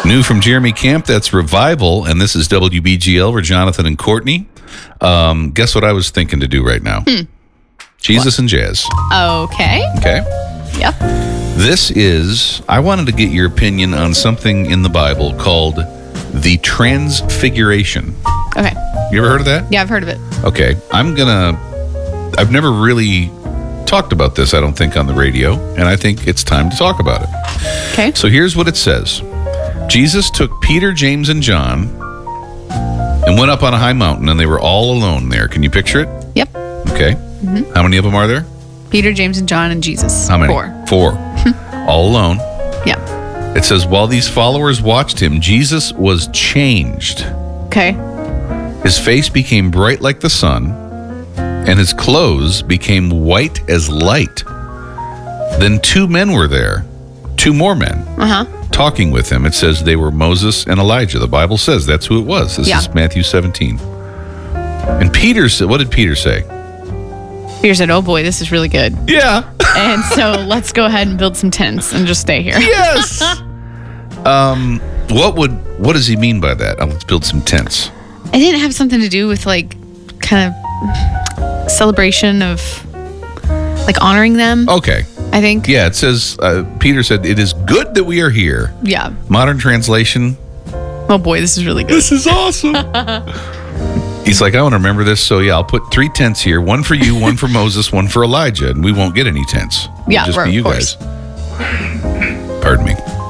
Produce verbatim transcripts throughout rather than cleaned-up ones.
New from Jeremy Camp, that's Revival, and this is W B G L. We're Jonathan and Courtney. Um, guess what I was thinking to do right now? Hmm. Jesus what? and Jazz. Okay. Okay. Yep. This is, I wanted to get your opinion on something in the Bible called the Transfiguration. Okay. You ever heard of that? Yeah, I've heard of it. Okay. I'm going to, I've never really talked about this, I don't think, on the radio, and I think it's time to talk about it. Okay. So here's what it says. Jesus took Peter, James, and John and went up on a high mountain, and they were all alone there. Can you picture it? Yep. Okay. Mm-hmm. How many of them are there? Peter, James, and John, and Jesus. How many? Four. Four. All alone. Yeah. It says, while these followers watched him, Jesus was changed. Okay. His face became bright like the sun, and his clothes became white as light. Then two men were there, two more men. Uh-huh. Talking with him. It says they were Moses and Elijah. The Bible says that's who it was. This yeah. is Matthew seventeen. And Peter said, what did Peter say? Peter said, oh boy, this is really good. Yeah. And so let's go ahead and build some tents and just stay here. Yes. um, what would, what does he mean by that? Uh, let's build some tents. It didn't have something to do with like kind of celebration of like honoring them. Okay. I think. Yeah, it says, uh, Peter said, it is good that we are here. Yeah. Modern translation. Oh boy, this is really good. This is awesome. He's like, I want to remember this, so yeah, I'll put three tents here. One for you, one for Moses, one for Elijah, and we won't get any tents. It'll yeah, just right, be you of course. guys. Pardon me.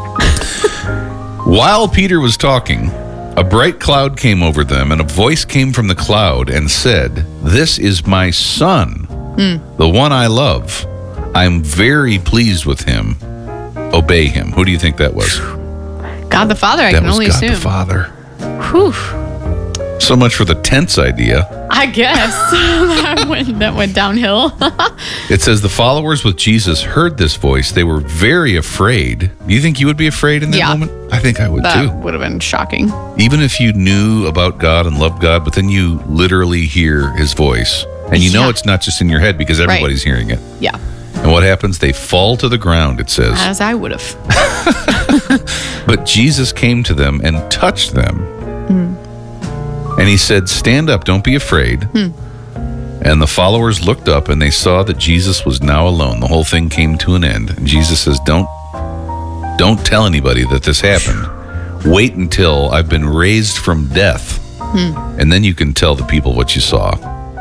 While Peter was talking, a bright cloud came over them, and a voice came from the cloud and said, this is my son, mm. the one I love. I'm very pleased with him. Obey him. Who do you think that was? God the Father, I that can was only God assume. the Father. Whew. So much for the tents idea. I guess. that, went, that went downhill. It says the followers with Jesus heard this voice. They were very afraid. Do you think you would be afraid in that yeah. moment? I think I would that too. That would have been shocking. Even if you knew about God and loved God, but then you literally hear his voice. And you know yeah. it's not just in your head because everybody's right. hearing it. Yeah. And what happens? They fall to the ground, it says. As I would have. But Jesus came to them and touched them. Mm. And he said, stand up, don't be afraid. Mm. And the followers looked up and they saw that Jesus was now alone. The whole thing came to an end. And Jesus says, don't, don't tell anybody that this happened. Wait until I've been raised from death. Mm. And then you can tell the people what you saw.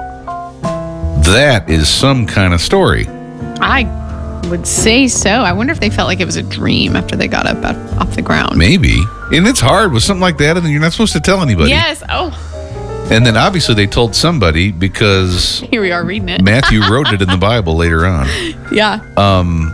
That is some kind of story. I would say so. I wonder if they felt like it was a dream after they got up off the ground. Maybe. And it's hard with something like that, and then you're not supposed to tell anybody. Yes. Oh. And then obviously they told somebody because here we are reading it. Matthew wrote it in the Bible later on. Yeah. Um.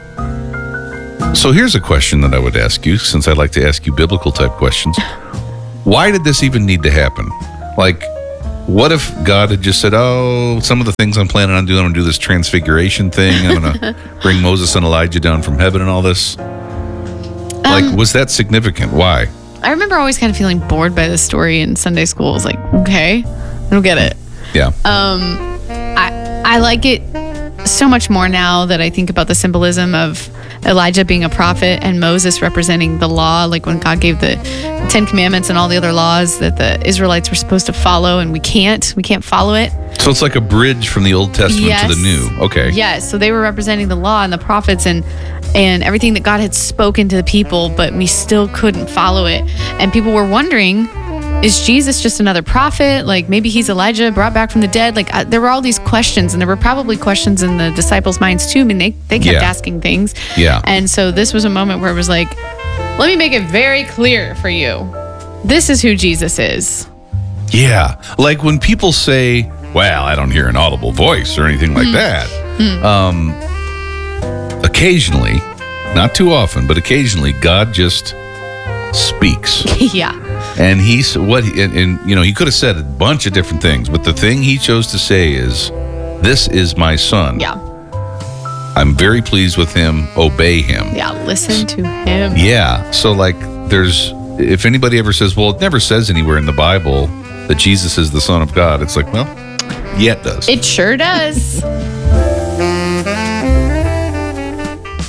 So here's a question that I would ask you, since I like to ask you biblical type questions. Why did this even need to happen? Like, what if God had just said, oh, some of the things I'm planning on doing, I'm going to do this transfiguration thing. I'm going to bring Moses and Elijah down from heaven and all this. Um, like, was that significant? Why? I remember always kind of feeling bored by this story in Sunday school. I was like, okay, I don't get it. Yeah. Um, I I like it so much more now that I think about the symbolism of Elijah being a prophet and Moses representing the law, like when God gave the Ten Commandments and all the other laws that the Israelites were supposed to follow, and we can't. We can't follow it. So it's like a bridge from the Old Testament yes. to the New. Okay. Yes. So they were representing the law and the prophets and and everything that God had spoken to the people, but we still couldn't follow it. And people were wondering, is Jesus just another prophet? Like maybe he's Elijah brought back from the dead? Like uh, there were all these questions, and there were probably questions in the disciples' minds too. I mean, they, they kept yeah. asking things. Yeah. And so this was a moment where it was like, let me make it very clear for you. This is who Jesus is. Yeah. Like when people say, well, I don't hear an audible voice or anything like mm. that. Mm. Um, occasionally, not too often, but occasionally God just speaks. Yeah. And he's what, he, and, and you know, he could have said a bunch of different things, but the thing he chose to say is, this is my son. Yeah. I'm very pleased with him. Obey him. Yeah. Listen to him. Yeah. So like there's, if anybody ever says, well, it never says anywhere in the Bible that Jesus is the Son of God, it's like, well, yeah, it does. It sure does.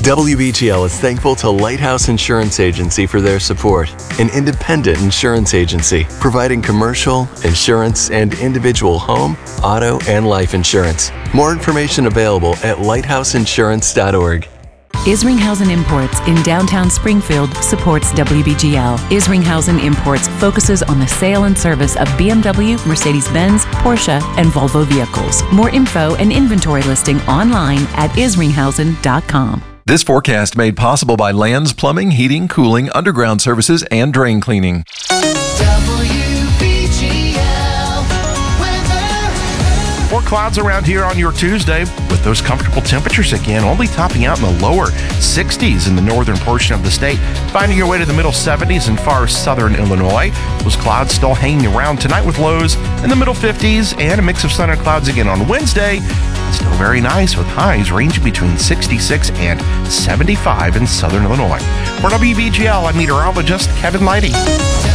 W B G L is thankful to Lighthouse Insurance Agency for their support, an independent insurance agency providing commercial, insurance, and individual home, auto, and life insurance. More information available at lighthouse insurance dot org. Isringhausen Imports in downtown Springfield supports W B G L. Isringhausen Imports focuses on the sale and service of B M W, Mercedes-Benz, Porsche, and Volvo vehicles. More info and inventory listing online at isringhausen dot com. This forecast made possible by Lands Plumbing, Heating, Cooling, Underground Services, and Drain Cleaning. W B G L weather. More clouds around here on your Tuesday with those comfortable temperatures again, only topping out in the lower sixties in the northern portion of the state, finding your way to the middle seventies in far southern Illinois. Those clouds still hanging around tonight with lows in the middle fifties and a mix of sun and clouds again on Wednesday. Still very nice with highs ranging between sixty-six and seventy-five in southern Illinois. For W B G L, I'm meteorologist Kevin Leidy.